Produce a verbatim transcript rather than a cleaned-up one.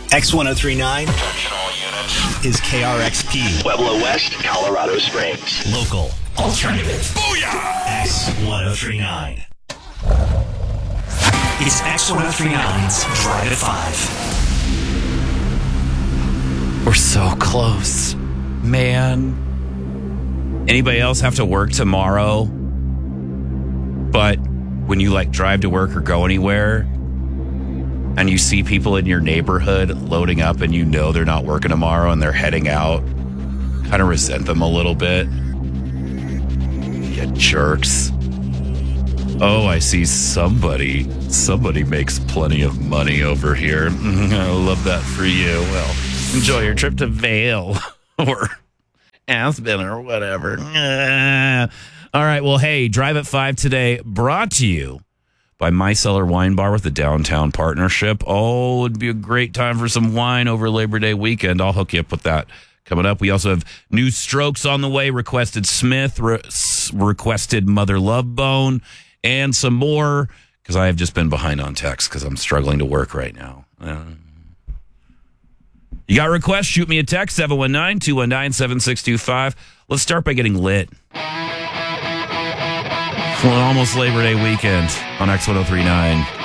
X ten thirty-nine Attention all units. is K R X P. Pueblo West, Colorado Springs. Local. Alternative. Booyah! X ten thirty-nine. It's X ten thirty-nine's Drive at five. We're so close. Man. Anybody else have to work tomorrow? But when you like drive to work or go anywhere and you see people in your neighborhood loading up and you know they're not working tomorrow and they're heading out, kind of resent them a little bit. You jerks. Oh, I see somebody. Somebody makes plenty of money over here. I love that for you. Well, enjoy your trip to Vail or Aspen or whatever. All right. Well, hey, Drive at five today brought to you by My Cellar Wine Bar with the Downtown Partnership. Oh, it'd be a great time for some wine over Labor Day weekend. I'll hook you up with that coming up. We also have new Strokes on the way, Requested Smith, re- requested Mother Love Bone, and some more because I have just been behind on text because I'm struggling to work right now. Uh, you got requests? Shoot me a text, seven one nine, two one nine, seven six two five. Let's start by getting lit. Well, almost Labor Day weekend on X ten thirty-nine.